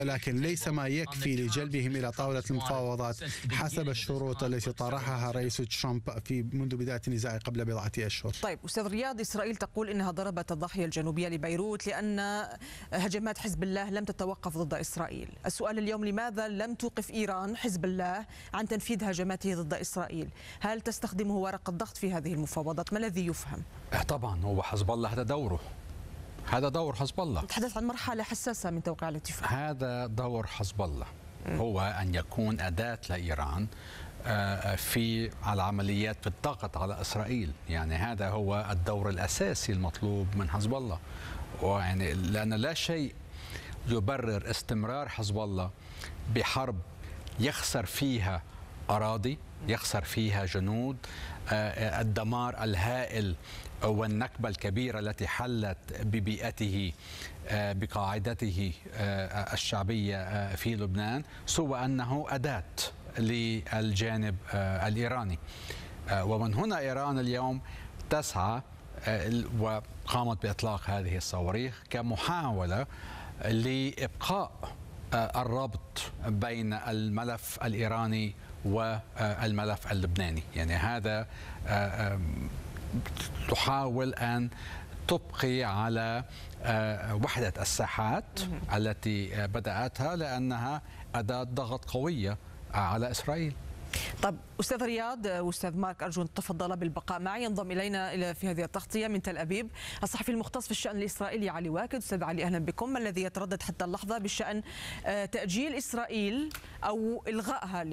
لكن ليس ما يكفي لجلبهم إلى طاولة المفاوضات حسب الشروط التي طرحها رئيس ترامب منذ بداية النزاع قبل بضعة أشهر. طيب أستاذ رياض، إسرائيل تقول إنها ضربت الضاحية الجنوبية لبيروت لأن هجمات حزب الله لم تتوقف ضد إسرائيل. السؤال اليوم: لماذا لم توقف إيران حزب الله عن تنفيذ هجماته ضد إسرائيل؟ هل تستخدمه ورقة ضغط في هذه المفاوضات؟ ما الذي يفهم؟ طبعا هو حزب الله، هذا دور حزب الله. نتحدث عن مرحلة حساسة من توقيع الاتفاق. هذا دور حزب الله، هو أن يكون أداة لإيران في العمليات في الضغط على إسرائيل. يعني هذا هو الدور الأساسي المطلوب من حزب الله، ويعني لأن لا شيء يبرر استمرار حزب الله بحرب يخسر فيها أراضي، يخسر فيها جنود، الدمار الهائل والنكبة الكبيرة التي حلت ببيئته بقاعدته الشعبية في لبنان، سوى أنه أداة للجانب الإيراني. ومن هنا إيران اليوم تسعى وقامت بإطلاق هذه الصواريخ كمحاولة لإبقاء الربط بين الملف الإيراني والملف اللبناني. يعني هذا تحاول أن تبقي على وحدة الساحات التي بدأتها، لأنها أداة ضغط قوية على إسرائيل. طب أستاذ رياض وأستاذ مارك، أرجو أن تفضل بالبقاء معي. ينضم إلينا في هذه التغطية من تل أبيب الصحفي المختص في الشأن الإسرائيلي علي واكد. أستاذ علي، أهلا بكم. ما الذي يتردد حتى اللحظة بشأن تأجيل إسرائيل أو إلغائها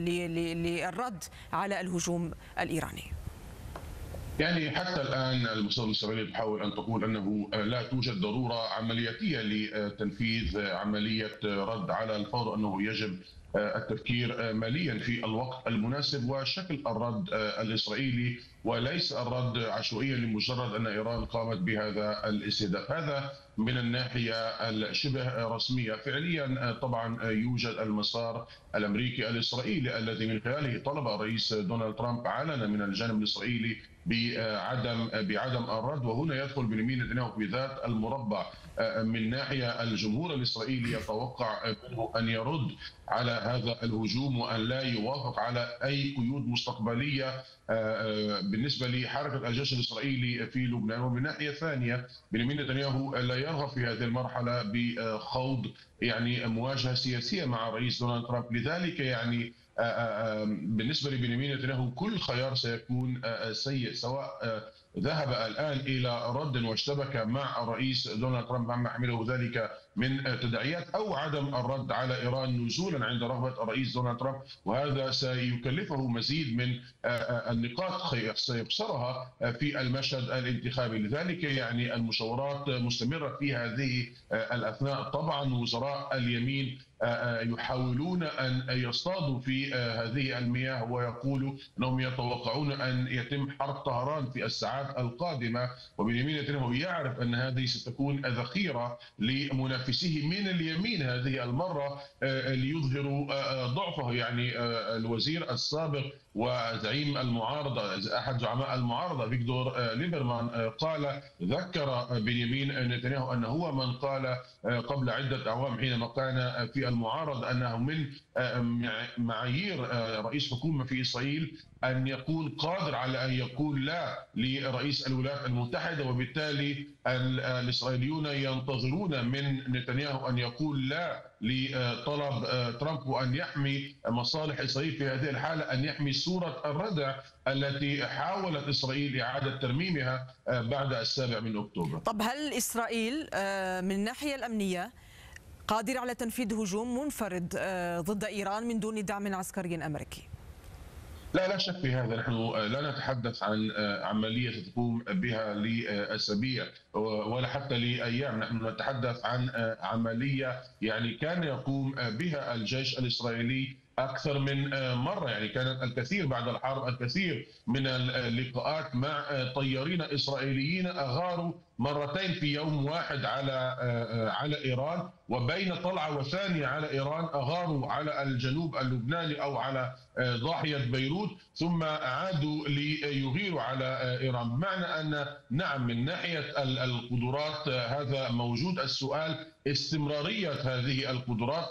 للرد على الهجوم الإيراني؟ يعني حتى الآن المصادر الإسرائيلية تحاول أن تقول أنه لا توجد ضرورة عملياتية لتنفيذ عملية رد على الفور، أنه يجب التفكير ماليا في الوقت المناسب وشكل الرد الإسرائيلي، وليس الرد عشوائيا لمجرد أن إيران قامت بهذا الاستهداف. هذا من الناحية الشبه رسمية. فعليا طبعا يوجد المسار الأمريكي الإسرائيلي الذي من خلاله طلب الرئيس دونالد ترامب علنا من الجانب الإسرائيلي بعدم الرد، وهنا يدخل بنيامين نتنياهو في ذات المربع. من ناحية الجمهور الإسرائيلي يتوقع منه أن يرد على هذا الهجوم وأن لا يوافق على أي قيود مستقبلية بالنسبة لحركة الجيش الإسرائيلي في لبنان. ومن ناحية ثانية بنيامين نتنياهو لا يرغب في هذه المرحلة بخوض يعني مواجهة سياسية مع الرئيس دونالد ترامب. لذلك يعني بالنسبة لبنيامين نتنياهو كل خيار سيكون سيء، سواء ذهب الآن إلى رد واشتبك مع الرئيس دونالد ترامب عما يحمله ذلك من تداعيات، أو عدم الرد على إيران نزولا عند رغبة الرئيس دونالد ترامب، وهذا سيكلفه مزيد من النقاط سيخسرها في المشهد الانتخابي. لذلك يعني المشاورات مستمرة في هذه الأثناء. طبعا وزراء اليمين يحاولون أن يصطادوا في هذه المياه ويقولوا أنهم يتوقعون أن يتم حرب طهران في الساعات القادمة، وبنيامين نتنياهو يعرف أن هذه ستكون ذخيرة لمنافسيه من اليمين هذه المرة ليظهروا ضعفه. يعني الوزير السابق وزعيم المعارضة، أحد زعماء المعارضة فيكتور ليبرمان، ذكر بنيامين نتنياهو أنه هو من قال قبل عدة أعوام حينما كان في المعارضة أنه من معايير رئيس حكومة في إسرائيل أن يكون قادر على أن يقول لا لرئيس الولايات المتحدة، وبالتالي الإسرائيليون ينتظرون من نتنياهو أن يقول لا لطلب ترامب وأن يحمي مصالح إسرائيل في هذه الحالة، أن يحمي صورة الردع التي حاولت إسرائيل إعادة ترميمها بعد 7 أكتوبر. طب هل إسرائيل من الناحية الأمنية قادرة على تنفيذ هجوم منفرد ضد إيران من دون دعم عسكري أمريكي؟ لا شك في هذا. نحن لا نتحدث عن عملية تقوم بها لأسابيع ولا حتى لأيام، نحن نتحدث عن عملية يعني كان يقوم بها الجيش الإسرائيلي أكثر من مرة. يعني كانت الكثير بعد الحرب، الكثير من اللقاءات مع طيارين إسرائيليين أغاروا مرتين في يوم واحد على إيران، وبين طلعة وثانية على إيران أغاروا على الجنوب اللبناني أو على ضاحية بيروت، ثم عادوا ليغيروا على إيران. بمعنى أن نعم من ناحية القدرات هذا موجود. السؤال استمرارية هذه القدرات،